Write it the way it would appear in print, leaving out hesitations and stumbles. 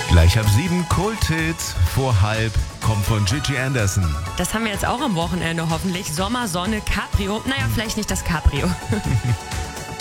Gleich ab 7 Kult-Hit, vor halb kommt von Gigi Anderson. Das haben wir jetzt auch am Wochenende hoffentlich. Sommer, Sonne, Cabrio. Naja, vielleicht nicht das Cabrio.